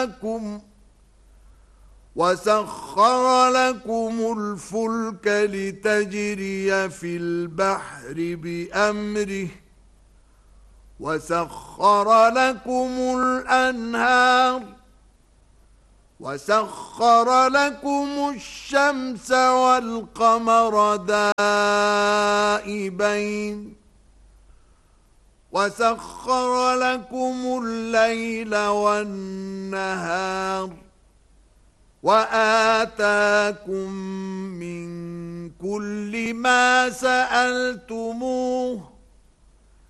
لكم الفلك لتجري في البحر بأمره وسخر لكم الأنهار وسخر لكم الشمس والقمر دائبين وسخر لكم الليل والنهار وآتاكم من كل ما سألتموه